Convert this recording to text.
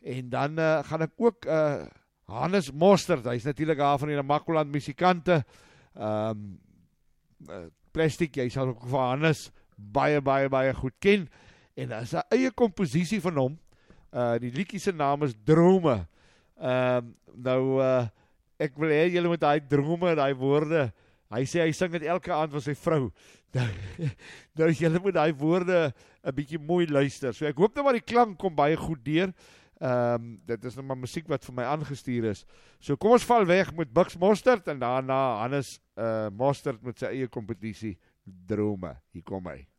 En dan gaan ek ook Hannes Mostert, hy is natuurlik daar van die Namakoland musikante, Plastic, jy sal ook van Hannes baie goed ken, en daar is 'n eie komposisie van hom, die liedjie se naam is Drome. Ek wil hê julle moet daai drome, daai woorde, hy sê hy sing dit elke aand vir sy vrou, nou julle moet daai woorde 'n bietjie mooi luister, so ek hoop nou maar die klank kom baie goed deur. Dit is nou maar musiek wat vir my aangestuur is. So kom ons val weg met Bux Mostert en daarna Hannes Mostert met sy eie kompetisie Drome. Hier kom hy.